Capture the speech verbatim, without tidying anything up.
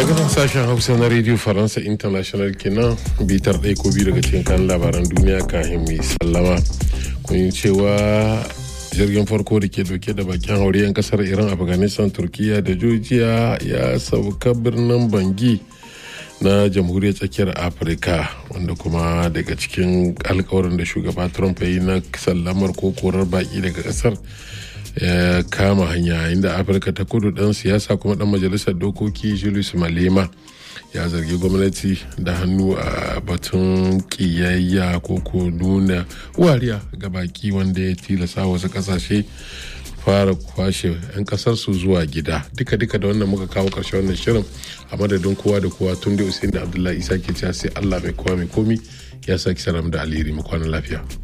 daga nan sashen hausa na radio faransa international kenan bitar ɗaya ko biyu daga cikin kan labaran duniya kahin mai sallama kun yi cewa jirgin farko da ke dauke da bakin haure 'yan kasar iran, afghanistan, turkiya da georgia ya sauka birnin bangi na jamhuriyar tsakiyar afirka, wanda kuma daga cikin alkawarin da shugaba trump ya yi na sallamar ko korar baki daga kasar ya kama hanya, inda afirka ta kudu dan siyasa kuma dan majalisar dokoki Julius Malema ya zargi gwamnati da hannu a batun kiyayya ko ko nuna wariya ga baki wanda ya tilasa wasu kasashe fara kwashe 'yan kasar su zuwa gida. Duka-duka da wannan muka kawo karshe wannan shirin, a madadin kowa da kowa tun da Usain da Abdullahi Isa ke cewa sai Allah mai kowa mai komi ya saki salam da alheri mu kwana lafiya.